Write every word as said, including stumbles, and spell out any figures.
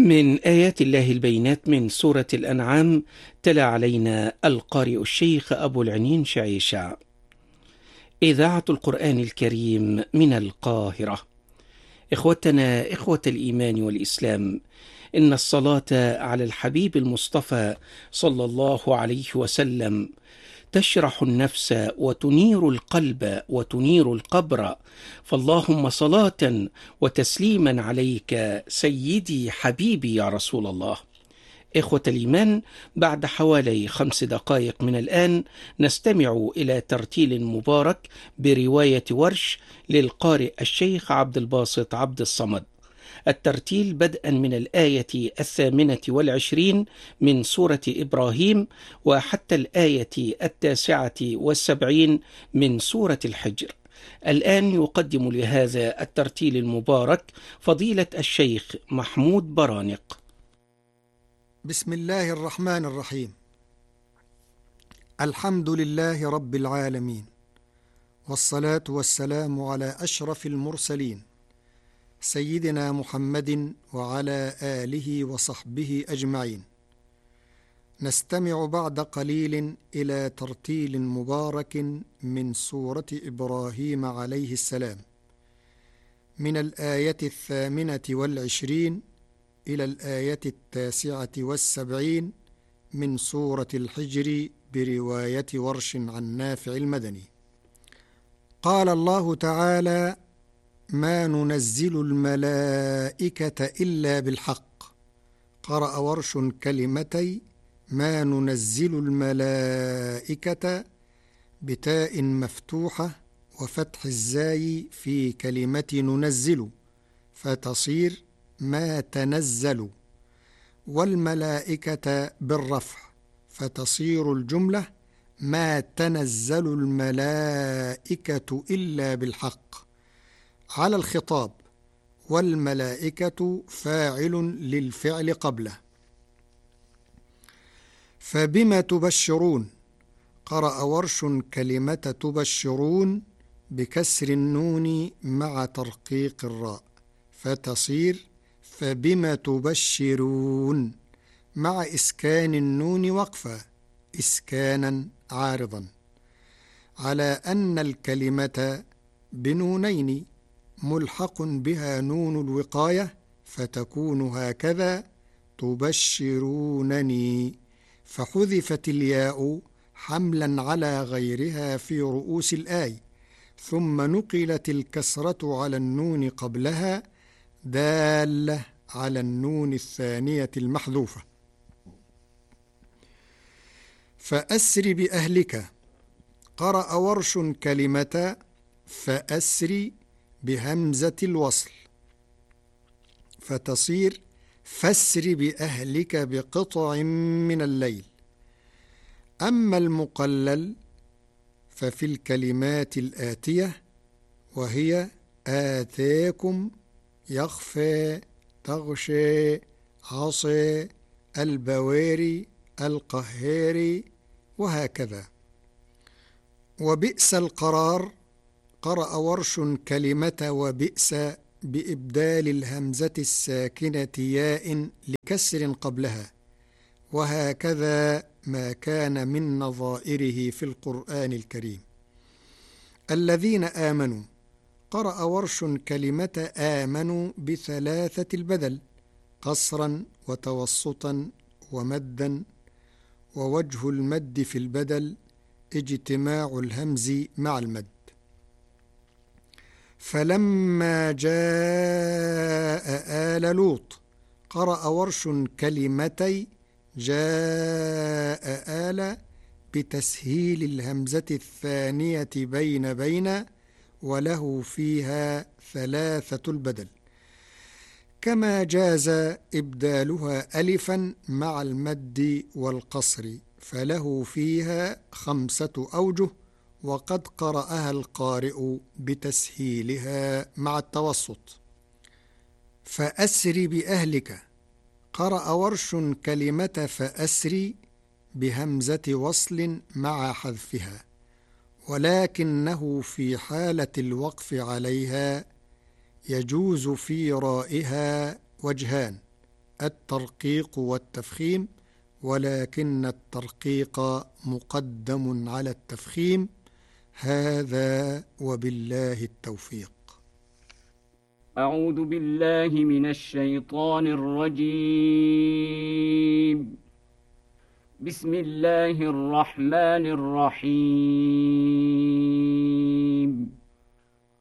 من آيات الله البينات من سورة الأنعام. تلا علينا القارئ الشيخ أبو العنين شعيشة. إذاعة القرآن الكريم من القاهرة. إخوتنا إخوة الإيمان والإسلام، إن الصلاة على الحبيب المصطفى صلى الله عليه وسلم تشرح النفس وتنير القلب وتنير القبر، فاللهم صلاة وتسليما عليك سيدي حبيبي يا رسول الله. إخوة الإيمان، بعد حوالي خمس دقائق من الآن نستمع إلى ترتيل مبارك برواية ورش للقارئ الشيخ عبد الباسط عبد الصمد. الترتيل بدءا من الآية الثامنة والعشرين من سورة إبراهيم وحتى الآية التاسعة والسبعين من سورة الحجر. الآن يقدم لهذا الترتيل المبارك فضيلة الشيخ محمود برانق. بسم الله الرحمن الرحيم. الحمد لله رب العالمين، والصلاة والسلام على أشرف المرسلين سيدنا محمد وعلى آله وصحبه أجمعين. نستمع بعد قليل إلى ترتيل مبارك من سورة إبراهيم عليه السلام، من الآية الثامنة والعشرين إلى الآية التاسعة والسبعين من سورة الحجر برواية ورش عن نافع المدني. قال الله تعالى: ما ننزل الملائكة إلا بالحق. قرأ ورش كلمتي ما ننزل الملائكة بتاء مفتوحة وفتح الزاي في كلمة ننزل فتصير ما تنزل، والملائكة بالرفع فتصير الجملة ما تنزل الملائكة إلا بالحق على الخطاب، والملائكة فاعل للفعل قبله. فبما تبشرون. قرأ ورش كلمة تبشرون بكسر النون مع ترقيق الراء فتصير فبما تبشرون مع إسكان النون وقفا إسكانا عارضا، على أن الكلمة بنونين ملحق بها نون الوقاية فتكون هكذا: تبشرونني، فحذفت الياء حملا على غيرها في رؤوس الآي، ثم نقلت الكسرة على النون قبلها دالة على النون الثانية المحذوفة. فأسر بأهلك. قرأ ورش كلمة فأسر بهمزة الوصل فتصير فاسر بأهلك بقطع من الليل. أما المقلل ففي الكلمات الآتية، وهي آتاكم، يخفى، تغشى، عصى، البواري، القهار، وهكذا. وبئس القرار. قرأ ورش كلمة وبئس بإبدال الهمزة الساكنة ياء لكسر قبلها، وهكذا ما كان من نظائره في القرآن الكريم. الذين آمنوا. قرأ ورش كلمة آمنوا بثلاثة البدل قصرا وتوسطا ومدا، ووجه المد في البدل اجتماع الهمز مع المد. فلما جاء آل لوط. قرأ ورش كلمتي جاء آل بتسهيل الهمزة الثانية بين بين، وله فيها ثلاثة البدل، كما جاز إبدالها ألفا مع المد والقصر، فله فيها خمسة أوجه، وقد قرأها القارئ بتسهيلها مع التوسط. فأسر بأهلك. قرأ ورش كلمة فأسر بهمزة وصل مع حذفها، ولكنه في حالة الوقف عليها يجوز في رائها وجهان: الترقيق والتفخيم، ولكن الترقيق مقدم على التفخيم. هذا وبالله التوفيق. أعوذ بالله من الشيطان الرجيم. بسم الله الرحمن الرحيم.